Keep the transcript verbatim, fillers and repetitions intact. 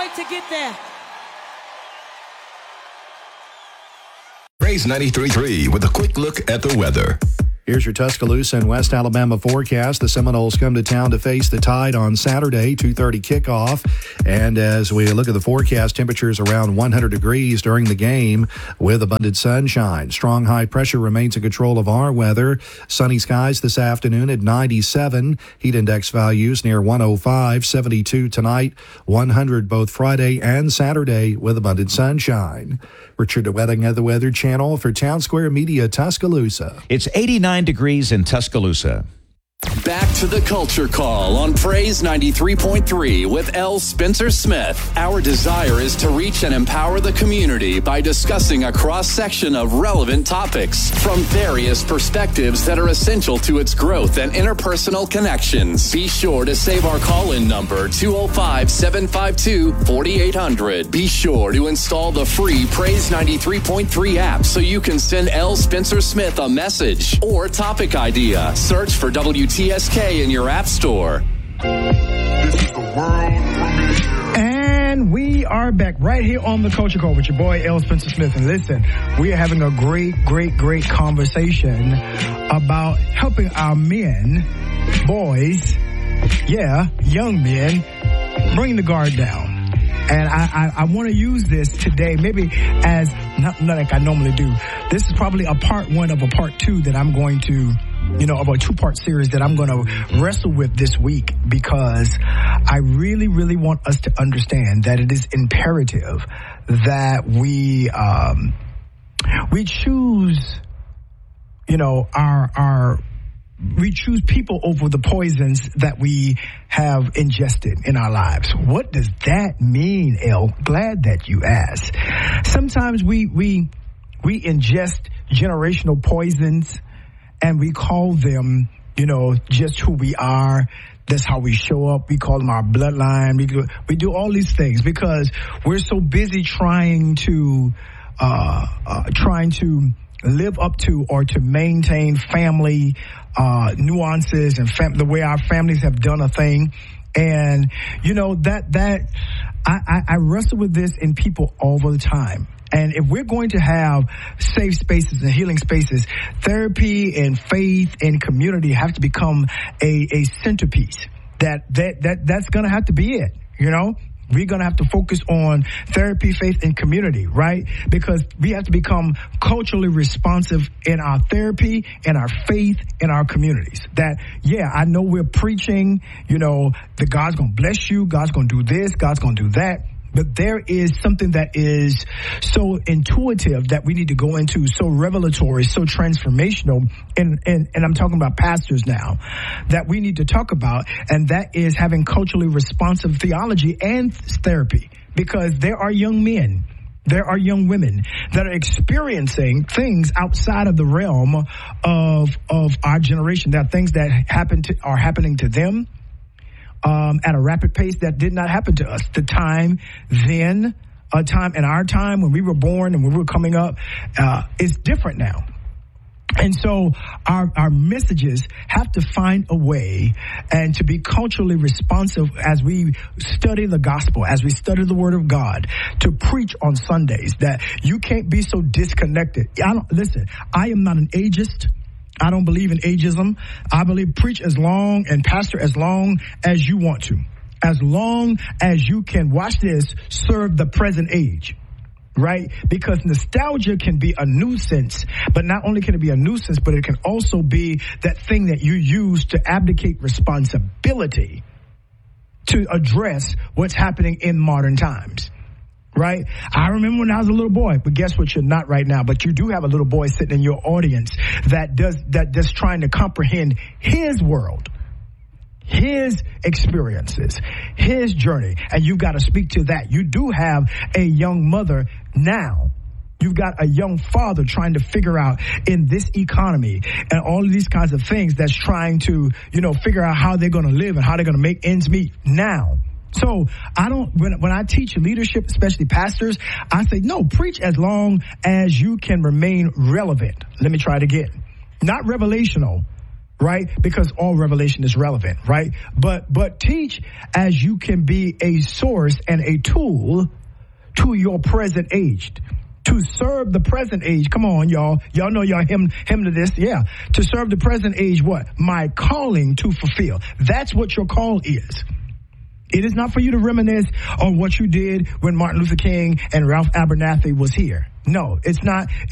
wait to get there. Praise ninety-three point three with a quick look at the weather. Here's your Tuscaloosa and West Alabama forecast. The Seminoles come to town to face the Tide on Saturday, two thirty kickoff. And as we look at the forecast, temperatures around one hundred degrees during the game with abundant sunshine. Strong high pressure remains in control of our weather. Sunny skies this afternoon at ninety-seven. Heat index values near one oh five. seventy-two tonight, one hundred both Friday and Saturday with abundant sunshine. Richard DeWetting at the Weather Channel for Town Square Media, Tuscaloosa. It's eighty-nine degrees in Tuscaloosa. Back to the Culture Call on Praise ninety-three point three with L. Spencer Smith. Our desire is to reach and empower the community by discussing a cross-section of relevant topics from various perspectives that are essential to its growth and interpersonal connections. Be sure to save our call-in number, two oh five, seven five two, four eight hundred. Be sure to install the free Praise ninety-three point three app so you can send L. Spencer Smith a message or topic idea. Search for W T S K in your app store. This is the world premiere. And we are back right here on the Culture Call with your boy L. Spencer Smith. And listen, we are having a great, great, great conversation about helping our men, boys, yeah, young men, bring the guard down. And I, I, I want to use this today, maybe as, not, not like I normally do. This is probably a part one of a part two that I'm going to, you know, of a two-part series that I'm going to wrestle with this week, because I really, really want us to understand that it is imperative that we, um, we choose, you know, our, our, we choose people over the poisons that we have ingested in our lives. What does that mean, El? Glad that you asked. Sometimes we, we, we ingest generational poisons and we call them, you know, just who we are. That's how we show up. We call them our bloodline. We do, we do all these things because we're so busy trying to, uh, uh, trying to live up to or to maintain family, uh, nuances and fam- the way our families have done a thing. And, you know, that, that, I, I, I wrestle with this in people all the time. And if we're going to have safe spaces and healing spaces, therapy and faith and community have to become a, a centerpiece. That, that, that, that's going to have to be it, you know? We're going to have to focus on therapy, faith, and community, right? Because we have to become culturally responsive in our therapy, in our faith, in our communities. That, yeah, I know we're preaching, you know, that God's going to bless you, God's going to do this, God's going to do that. But there is something that is so intuitive that we need to go into, so revelatory, so transformational, and, and, and I'm talking about pastors now, that we need to talk about, and that is having culturally responsive theology and therapy. Because there are young men, there are young women that are experiencing things outside of the realm of of our generation. There are things that happen to, are happening to them Um, at a rapid pace that did not happen to us. The time then, a time in our time when we were born and when we were coming up, uh, is different now. And so our, our messages have to find a way and to be culturally responsive as we study the gospel, as we study the word of God, to preach on Sundays, that you can't be so disconnected. I don't, listen, I am not an ageist. I don't believe in ageism. I believe preach as long and pastor as long as you want to. As long as you can, watch this, serve the present age, right? Because nostalgia can be a nuisance, but not only can it be a nuisance, but it can also be that thing that you use to abdicate responsibility to address what's happening in modern times. Right? I remember when I was a little boy, but guess what? You're not right now, but you do have a little boy sitting in your audience that does, that just trying to comprehend his world, his experiences, his journey. And you've got to speak to that. You do have a young mother now. You've got a young father trying to figure out in this economy and all of these kinds of things that's trying to, you know, figure out how they're going to live and how they're going to make ends meet now. So I don't, when, when I teach leadership, especially pastors, I say, no, preach as long as you can remain relevant. Let me try it again. Not revelational, right? Because all revelation is relevant, right? But but teach as you can be a source and a tool to your present age. To serve the present age. Come on, y'all. Y'all know y'all hymn, hymn to this. Yeah. To serve the present age, what? My calling to fulfill. That's what your call is. It is not for you to reminisce on what you did when Martin Luther King and Ralph Abernathy was here. No, it's not.